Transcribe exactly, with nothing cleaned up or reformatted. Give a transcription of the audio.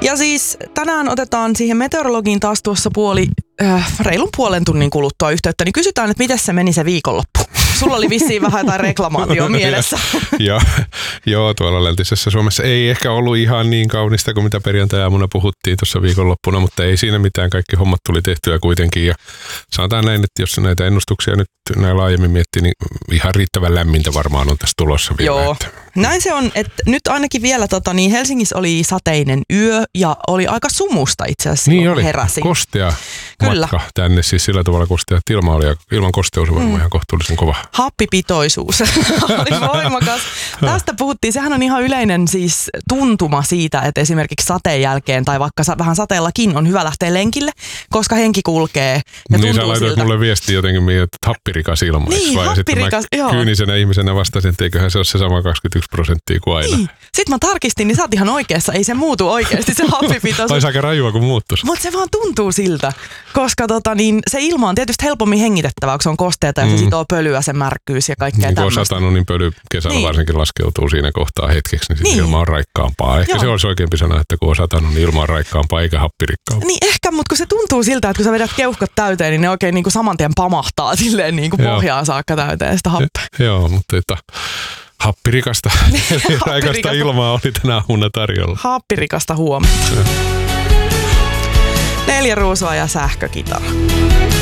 Ja siis tänään otetaan siihen meteorologiin taas tuossa puoli, äh, reilun puolen tunnin kuluttua yhteyttä, niin kysytään, että miten se meni se viikonloppu. Sulla oli vissiin vähän jotain reklamaatio mielessä. Joo, joo, tuolla läntisessä Suomessa ei ehkä ollut ihan niin kaunista kuin mitä perjantai-aamuna puhuttiin tuossa viikonloppuna, mutta ei siinä mitään. Kaikki hommat tuli tehtyä kuitenkin. Ja sanotaan näin, että jos näitä ennustuksia nyt näin laajemmin miettii, niin ihan riittävän lämmintä varmaan on tässä tulossa vielä. Joo, että. Näin se on, että nyt ainakin vielä tota, niin Helsingissä oli sateinen yö ja oli aika sumusta itse asiassa. Niin oli, heräsin. Kostea Kyllä. matka tänne, siis sillä tavalla kostea, että ilma oli, ilman kosteus varmaan mm. ihan kohtuullisen kova. Happipitoisuus oli voimakas. Tästä puhuttiin, sehän on ihan yleinen siis tuntuma siitä, että esimerkiksi sateen jälkeen tai vaikka vähän sateellakin on hyvä lähteä lenkille, koska henki kulkee ja niin tuntuu sä laitoit siltä. mulle viesti jotenkin, että happirikas ilma. Niin, vai? happirikas, sitten joo. mä kyynisenä ihmisenä vastasin, että eiköhän se ole se sama kaksikymmentäyksi prosenttia kuin aina. Niin. Sitten mä tarkistin, niin sä oot ihan oikeassa, ei se muutu oikeasti se happipitoisuus. Olisi aika rajua, kun muuttuisi. Mutta se vaan tuntuu siltä, koska tota, niin, se ilma on tietysti helpommin hengitettävää, kun se on kosteata ja mm. se sitoo pölyä, se märkyys ja kaikkea niin, tämmöistä. kun on satanut, niin pöly kesällä niin. varsinkin laskeutuu siinä kohtaa hetkeksi, niin, niin. ilma on raikkaampaa. Ehkä Joo. se olisi oikeampi sana, että kun on satanut, niin ilma on raikkaampaa eikä happirikkaampaa. Niin ehkä, mutta kun se tuntuu siltä, että kun sä vedät keuhkot täyteen, niin ne oikein niin kuin saman tien pamahtaa silleen niin kuin pohjaan saakka täyteen sitä happea. Joo, mutta että happirikasta, happirikasta ilmaa oli tänä aamuna tarjolla. Happirikasta huomenta. Neljä ruusua ja sähkökitara.